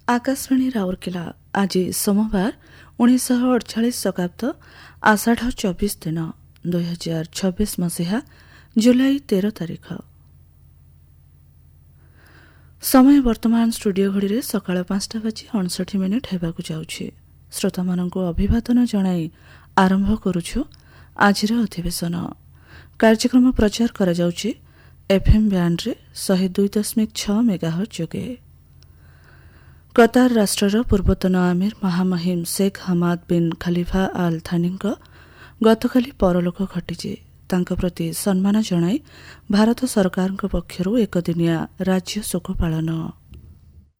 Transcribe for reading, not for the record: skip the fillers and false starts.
आकाशवाणी राउरकेला आज सोमवार 1948 शताब्द आषाढ़ 24 दिन 2026 मसीहा जुलाई 13 तारिख। समय वर्तमान स्टूडियो घड़ी सकाळ 5:59 हेबाकु जाउछि। श्रोता मानकु अभिवादन जणाई आरंभ करुछु आजिर अधिवेशन। कार्यक्रम प्रचार करा जाउछि एफएम बैंड रे 102.6 मेगाहर्ट्ज जोगे। कतार राष्ट्रर पूर्वतन आमिर महामहिम शेख हमाद बिन खलीफा आल थानीଙ୍କ गतकाली परलोक घटिछि। तांक प्रति सम्मान जणाई भारत सरकारଙ୍କ पक्षरु एकदिनिया राज्य शोक पालन।